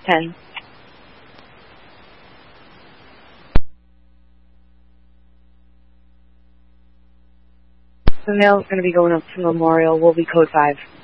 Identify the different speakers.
Speaker 1: 10. The mail is going to be going up to Memorial. Will be code 5.